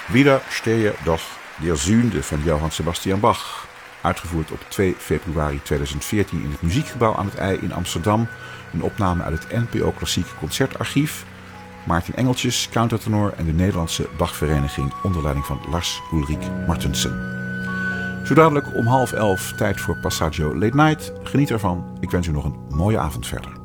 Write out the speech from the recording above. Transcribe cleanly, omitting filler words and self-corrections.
Wieder stehe doch der Sünde van Johann Sebastian Bach. Uitgevoerd op 2 februari 2014 in het Muziekgebouw aan het IJ in Amsterdam. Een opname uit het NPO Klassiek Concertarchief. Maarten Engeltjes, countertenor en de Nederlandse Bachvereniging onder leiding van Lars Ulrik Martensen. Zo dadelijk om 10:30 tijd voor Passaggio Late Night. Geniet ervan. Ik wens u nog een mooie avond verder.